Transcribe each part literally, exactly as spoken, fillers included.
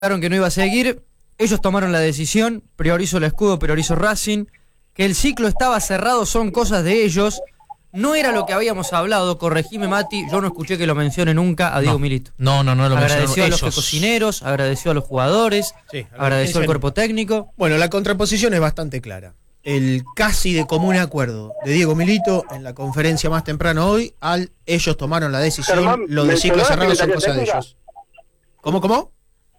que no iba a seguir, ellos tomaron la decisión, priorizo el escudo, priorizo Racing, que el ciclo estaba cerrado son cosas de ellos, no era lo que habíamos hablado, corregime Mati, yo no escuché que lo mencione nunca a Diego no, Milito. No, no, no lo mencionaron. Agradeció a ellos. los cocineros, agradeció a los jugadores, sí, a agradeció al cuerpo técnico. Bueno, la contraposición es bastante clara. El casi de común acuerdo de Diego Milito en la conferencia más temprano hoy, al ellos tomaron la decisión, Germán, lo de ciclo cerrado son cosas de técnica? ellos. ¿Cómo, cómo?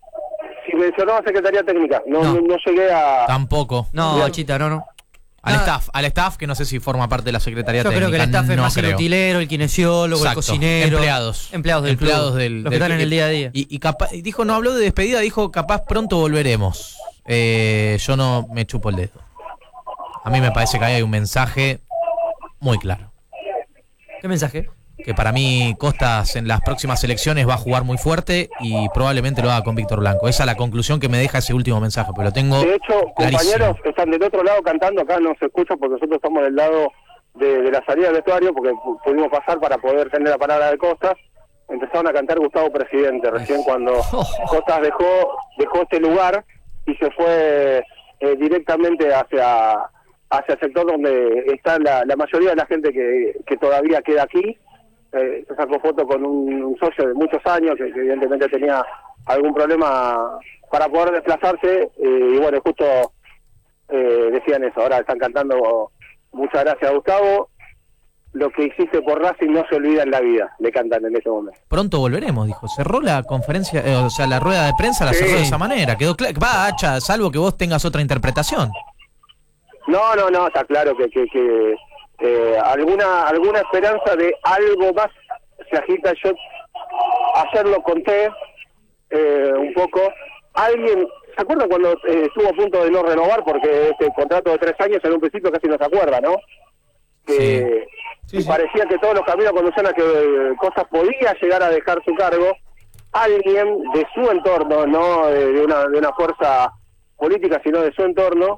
Si mencionó a Secretaría Técnica, no, No. no. no llegué a... Tampoco. No, Bien. Chita, no, no. Al Ah, staff, al staff que no sé si forma parte de la Secretaría Yo Técnica. creo que el staff es no más creo. el utilero, el kinesiólogo, Exacto. el cocinero. Empleados. Empleados del Empleados club, del, los que del- están en el día a día. Y, y capaz, y dijo, no habló de despedida, dijo capaz pronto volveremos. Eh, yo no me chupo el dedo. A mí me parece que ahí hay un mensaje muy claro. ¿Qué mensaje? Que para mí Costas en las próximas elecciones va a jugar muy fuerte y probablemente lo haga con Víctor Blanco. Esa es la conclusión que me deja ese último mensaje, pero lo tengo De hecho, clarísimo. compañeros están del otro lado cantando, acá no se escucha porque nosotros estamos del lado de, de la salida del vestuario, porque pu- pudimos pasar para poder tener la palabra de Costas. Empezaron a cantar Gustavo Presidente, recién cuando Costas dejó dejó este lugar y se fue eh, directamente hacia hacia el sector donde está la, la mayoría de la gente que, que todavía queda aquí. Eh, se sacó foto con un, un socio de muchos años que, que evidentemente tenía algún problema para poder desplazarse, eh, y bueno, justo eh, decían eso, ahora están cantando muchas gracias Gustavo, lo que hiciste por Racing no se olvida en la vida, le cantan en ese momento. Pronto volveremos, dijo. Cerró la conferencia, eh, o sea, la rueda de prensa la Sí. cerró de esa manera. Quedó claro. Va, Hacha, salvo que vos tengas otra interpretación. No, no, no, está claro que, que, que eh, alguna alguna esperanza de algo más se agita. Yo ayer lo conté eh, un poco. Alguien, ¿se acuerdan cuando eh, estuvo a punto de no renovar? Porque este contrato de tres años en un principio casi no se acuerda, ¿no? Que Sí, y sí. parecía que todos los caminos conducían a que eh, Costas podía llegar a dejar su cargo. Alguien de su entorno, no de, de una de una fuerza política, sino de su entorno,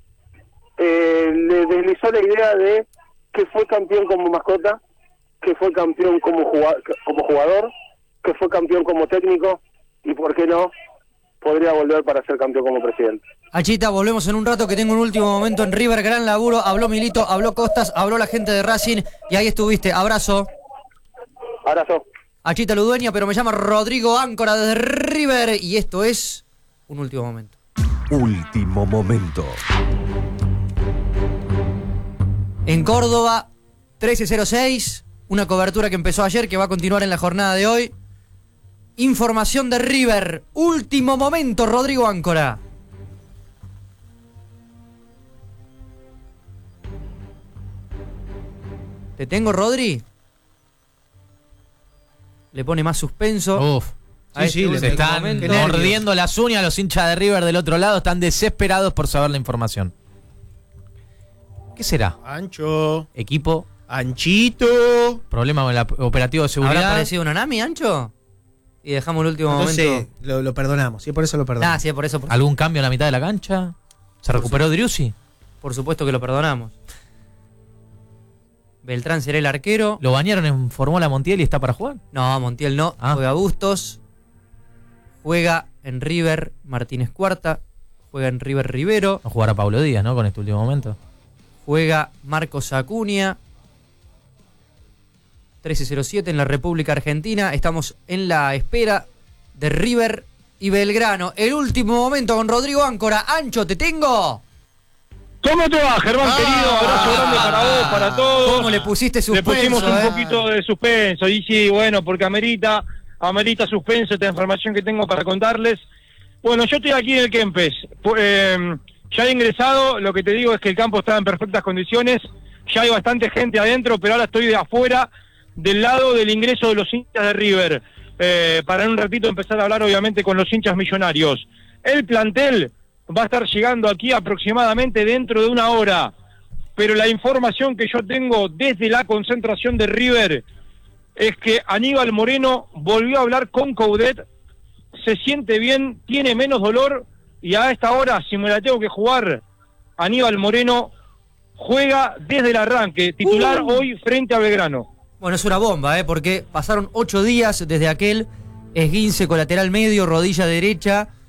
eh, le deslizó la idea de que fue campeón como mascota, que fue campeón como jugador, como jugador, que fue campeón como técnico y por qué no podría volver para ser campeón como presidente. Achita, volvemos en un rato que tengo un último momento en River, gran laburo, habló Milito, habló Costas, habló la gente de Racing y ahí estuviste, abrazo. Abrazo. Achita Ludueña, pero me llama Rodrigo Áncora desde River y esto es un último momento. Último momento. En Córdoba, trece cero seis, una cobertura que empezó ayer, que va a continuar en la jornada de hoy. Información de River, último momento, Rodrigo Áncora. ¿Te tengo, Rodri? Le pone más suspenso. Uf. A Sí, este sí, Se último están momento. nervios. mordiendo las uñas los hinchas de River del otro lado. Están desesperados por saber la información. ¿Qué será? Ancho, Equipo, Anchito. problema con el ap- operativo de ¿Habrá seguridad. aparecido una Nami, Ancho? Y dejamos el último Entonces, momento. lo, lo perdonamos, y por eso lo Ah, perdonamos. sí, por eso. Por, ¿Algún cambio en la mitad de la cancha? ¿Se recuperó Driussi? por supuesto que lo perdonamos. Beltrán será el arquero. ¿Lo bañaron en Formula Montiel y está para jugar? No, Montiel no. Ah. Juega Bustos. Juega en River Martínez Cuarta. Juega en River Rivero. Va a jugar a Pablo Díaz, ¿no? Con este último momento. Juega Marcos Acuña. trece cero siete en la República Argentina. Estamos en la espera de River y Belgrano. El último momento con Rodrigo Áncora. Ancho, ¿te tengo? ¿Cómo te va, Germán, Ah, querido? Abrazo grande para vos, para todos. ¿Cómo le pusiste suspenso? Le pusimos un eh? poquito de suspenso. Y sí, bueno, porque amerita, amerita suspenso esta información que tengo para contarles. Bueno, yo estoy aquí en el Kempes. Pu- eh, ya he ingresado, lo que te digo es que el campo está en perfectas condiciones. Ya hay bastante gente adentro, pero ahora estoy de afuera, del lado del ingreso de los hinchas de River. Eh, para en un ratito empezar a hablar, obviamente, con los hinchas millonarios. El plantel va a estar llegando aquí aproximadamente dentro de una hora, pero la información que yo tengo desde la concentración de River es que Aníbal Moreno volvió a hablar con Coudet, se siente bien, tiene menos dolor y a esta hora, si me la tengo que jugar, Aníbal Moreno juega desde el arranque, titular Uh. hoy frente a Belgrano. Bueno, es una bomba, ¿eh? Porque pasaron ocho días desde aquel esguince colateral medio, rodilla derecha,